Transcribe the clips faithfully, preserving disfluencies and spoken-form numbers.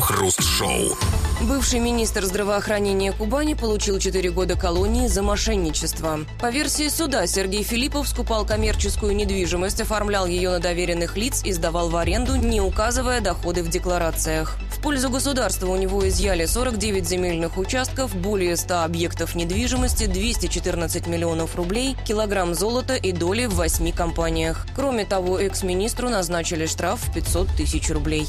Крем-хруст-шоу. Бывший министр здравоохранения Кубани получил четыре года колонии за мошенничество. По версии суда, Сергей Филиппов скупал коммерческую недвижимость, оформлял ее на доверенных лиц и сдавал в аренду, не указывая доходы в декларациях. В пользу государства у него изъяли сорок девять земельных участков, более ста объектов недвижимости, двести четырнадцать миллионов рублей, килограмм золота и доли в восьми компаниях. Кроме того, экс-министру назначили штраф в пятьсот тысяч рублей.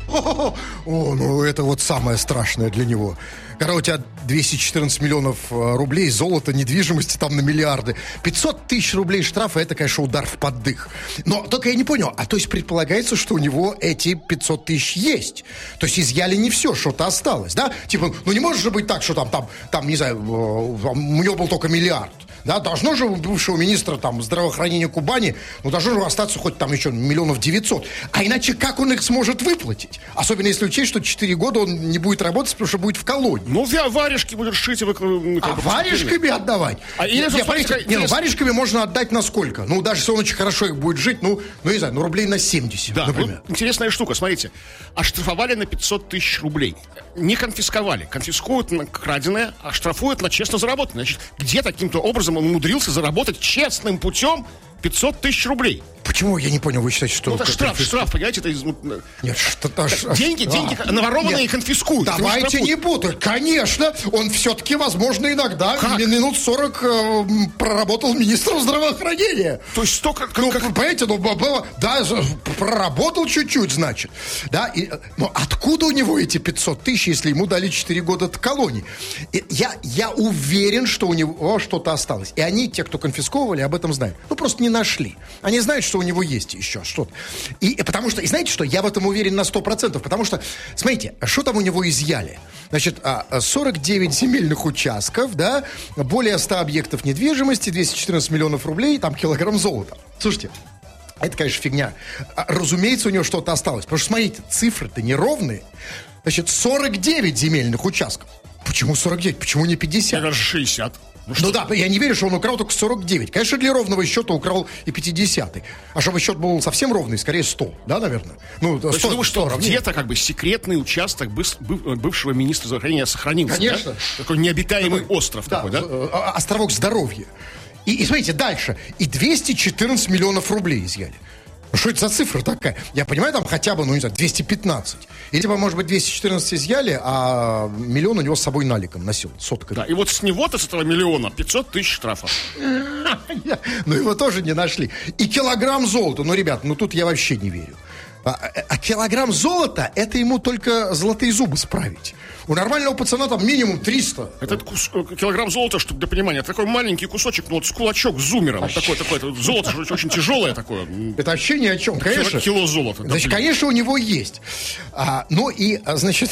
О, ну это вот самое страшное для него. Когда у тебя двести четырнадцать миллионов рублей, золота, недвижимости там на миллиарды, пятьсот тысяч рублей штрафа, это, конечно, удар в поддых. Но только я не понял, а то есть предполагается, что у него эти пятьсот тысяч есть? То есть изъяли не все, что-то осталось, да? Типа, ну не может же быть так, что там, там, там не знаю, у него был только миллиард. Да, должно же у бывшего министра там, здравоохранения Кубани, ну, должно же остаться хоть там еще миллионов девятьсот. А иначе как он их сможет выплатить? Особенно если учесть, что четыре года он не будет работать, потому что будет в колонии. Ну, варежки будет шить и выкладывать. А варежками отдавать? А или, я, смотрите, не, ну, варежками можно отдать на сколько? Ну, даже если он очень хорошо их будет жить, ну, ну не знаю, ну, рублей на семьдесят, да, например. Вот интересная штука, смотрите. Оштрафовали на пятьсот тысяч рублей. Не конфисковали. Конфискуют на краденое, а штрафуют на честно заработанное. Значит, где таким-то образом он умудрился заработать честным путем пятьсот тысяч рублей? Почему? Я не понял, вы считаете, что... Ну, это штраф, конфиск... штраф, понимаете? Это... Нет, что-то... Деньги, деньги а, наворованные нет, конфискуют. Давайте не путать. Конечно, он все-таки, возможно, иногда как? минут сорок э, проработал министром здравоохранения. То есть столько... Ну, как... понимаете, ну, было... Да, проработал чуть-чуть, значит. Да, и, но откуда у него эти пятьсот тысяч, если ему дали четыре года колонии? И я, я уверен, что у него что-то осталось. И они, те, кто конфисковывали, об этом знают. Ну, просто не нашли. Они знают, что у него есть еще что-то. И, и потому что, и знаете что, я в этом уверен на сто процентов, потому что, смотрите, что там у него изъяли? Значит, сорок девять земельных участков, да, более ста объектов недвижимости, двести четырнадцать миллионов рублей, там килограмм золота. Слушайте, это, конечно, фигня. Разумеется, у него что-то осталось. Потому что, смотрите, цифры-то неровные. Значит, сорок девять земельных участков. Почему сорок девять? Почему не пятьдесят? Даже шестьдесят. Ну, ну да, я не верю, что он украл только сорок девять. Конечно, для ровного счета украл и пятидесятый. А чтобы счет был совсем ровный, скорее сто, да, наверное? Ну, сто, сто, думаю, что где-то как бы секретный участок бывшего министра здравоохранения сохранился. Конечно. Да? Такой необитаемый такой, остров да, такой, да? Островок здоровья. И, и смотрите, дальше. И двести четырнадцать миллионов рублей изъяли. Ну, что это за цифра такая? Я понимаю, там хотя бы, ну, не знаю, двести пятнадцать. Или, типа, может быть, двести четырнадцать изъяли, а миллион у него с собой наликом носил, сотками. Да, и вот с него-то, с этого миллиона, пятьсот тысяч штрафов. Ну, его тоже не нашли. И килограмм золота. Ну, ребят, ну, тут я вообще не верю. А, а килограмм золота, это ему только золотые зубы справить. У нормального пацана там минимум триста. Этот кус, килограмм золота, чтобы для понимания, такой маленький кусочек, ну вот с кулачок, с зумером. А такой, такой, такой, золото же очень тяжелое такое. Это вообще ни о чем, конечно. Кило золота. Да, значит, блин. конечно, у него есть. А, ну и, значит,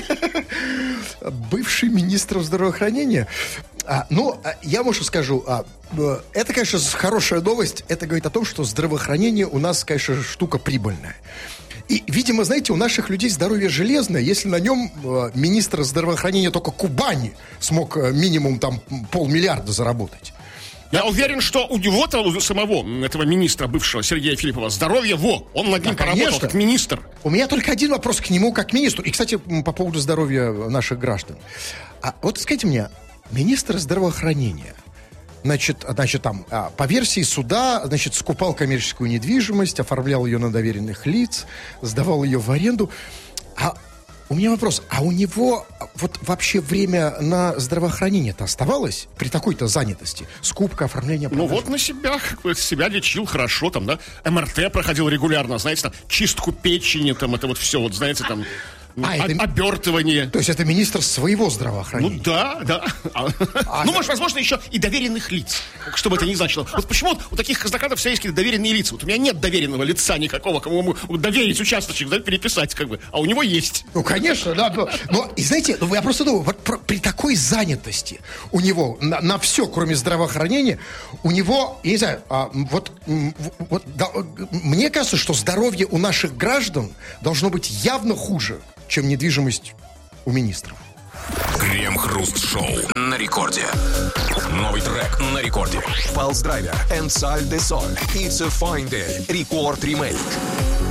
бывший министр здравоохранения. А, ну, я, может, скажу, а, это, конечно, хорошая новость. Это говорит о том, что здравоохранение у нас, конечно, штука прибыльная. И, видимо, знаете, у наших людей здоровье железное, если на нем э, министр здравоохранения только Кубани смог э, минимум там полмиллиарда заработать. Я уверен, что у него-то, у самого этого министра, бывшего Сергея Филиппова, здоровье, во, он над ним да, поработал конечно. Как министр. У меня только один вопрос к нему как министру. И, кстати, по поводу здоровья наших граждан. А вот скажите мне, министр здравоохранения, Значит, значит, там, по версии суда, значит, скупал коммерческую недвижимость, оформлял ее на доверенных лиц, сдавал ее в аренду. А у меня вопрос, а у него вот вообще время на здравоохранение-то оставалось при такой-то занятости? Скупка, оформление, продажа? Ну вот на себя, себя лечил хорошо, там, да, эм эр тэ проходил регулярно, знаете, там, чистку печени, там, это вот все, вот, знаете, там... А, О- это... Обертывание. То есть это министр своего здравоохранения? Ну да, да. А, ну, может, возможно, еще и доверенных лиц. Что бы это ни значило. Вот почему вот у таких казнокрадов все есть доверенные лица? Вот у меня нет доверенного лица никакого, кому ему доверить участочек, да, переписать, как бы. А у него есть. Ну, конечно, да. Но, но и знаете, ну, я просто думаю, вот про, при такой занятости у него на, на все, кроме здравоохранения, у него, я не знаю, а, вот, вот да, мне кажется, что здоровье у наших граждан должно быть явно хуже, чем недвижимость у министров. Крем-хруст-шоу на рекорде. Новый трек на рекорде. Pulse Driver and Sal de Sol. It's a fine day. Рекорд ремейк.